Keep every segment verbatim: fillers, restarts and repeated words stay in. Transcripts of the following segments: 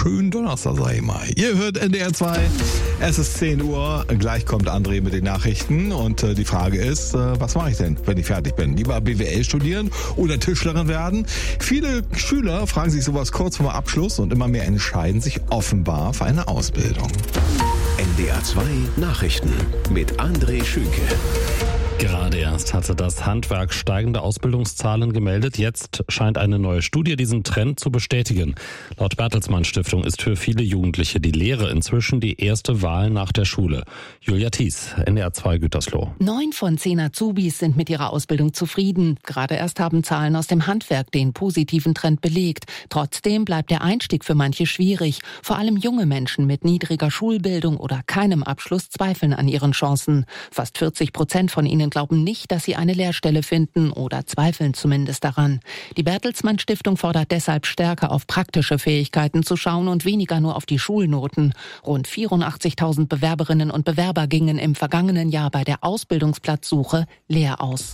schönen Donnerstag, sag ich mal. Ihr hört N D R zwei, es ist zehn Uhr, gleich kommt André mit den Nachrichten und äh, die Frage ist, äh, was mache ich denn, wenn ich fertig bin? Lieber B W L studieren oder Tischlerin werden? Viele Schüler fragen sich sowas kurz vor Abschluss und immer mehr entscheiden sich offenbar für eine Ausbildung. N D R zwei Nachrichten mit André Schünke. Gerade erst hatte das Handwerk steigende Ausbildungszahlen gemeldet. Jetzt scheint eine neue Studie diesen Trend zu bestätigen. Laut Bertelsmann Stiftung ist für viele Jugendliche die Lehre inzwischen die erste Wahl nach der Schule. Julia Thies, N D R zwei Gütersloh. Neun von zehn Azubis sind mit ihrer Ausbildung zufrieden. Gerade erst haben Zahlen aus dem Handwerk den positiven Trend belegt. Trotzdem bleibt der Einstieg für manche schwierig. Vor allem junge Menschen mit niedriger Schulbildung oder keinem Abschluss zweifeln an ihren Chancen. Fast vierzig Prozent von ihnen glauben nicht, dass sie eine Lehrstelle finden oder zweifeln zumindest daran. Die Bertelsmann Stiftung fordert deshalb stärker auf praktische Fähigkeiten zu schauen und weniger nur auf die Schulnoten. Rund vierundachtzigtausend Bewerberinnen und Bewerber gingen im vergangenen Jahr bei der Ausbildungsplatzsuche leer aus.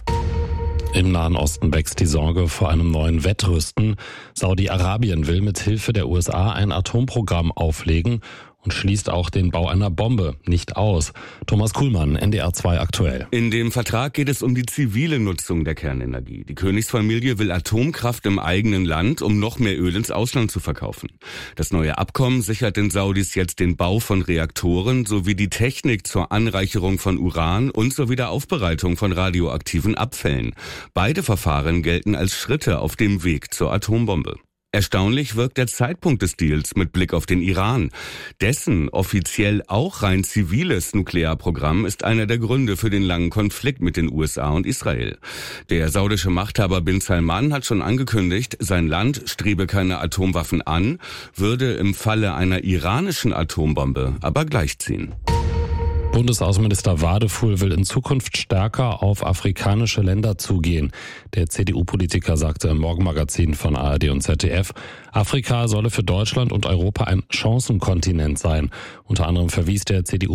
Im Nahen Osten wächst die Sorge vor einem neuen Wettrüsten. Saudi-Arabien will mit Hilfe der U S A ein Atomprogramm auflegen und schließt auch den Bau einer Bombe nicht aus. Thomas Kuhlmann, N D R zwei aktuell. In dem Vertrag geht es um die zivile Nutzung der Kernenergie. Die Königsfamilie will Atomkraft im eigenen Land, um noch mehr Öl ins Ausland zu verkaufen. Das neue Abkommen sichert den Saudis jetzt den Bau von Reaktoren sowie die Technik zur Anreicherung von Uran und zur Wiederaufbereitung von radioaktiven Abfällen. Beide Verfahren gelten als Schritte auf dem Weg zur Atombombe. Erstaunlich wirkt der Zeitpunkt des Deals mit Blick auf den Iran. Dessen offiziell auch rein ziviles Nuklearprogramm ist einer der Gründe für den langen Konflikt mit den U S A und Israel. Der saudische Machthaber Bin Salman hat schon angekündigt, sein Land strebe keine Atomwaffen an, würde im Falle einer iranischen Atombombe aber gleichziehen. Bundesaußenminister Wadefuhl will in Zukunft stärker auf afrikanische Länder zugehen. Der C D U-Politiker sagte im Morgenmagazin von A R D und Z D F, Afrika solle für Deutschland und Europa ein Chancenkontinent sein. Unter anderem verwies der C D U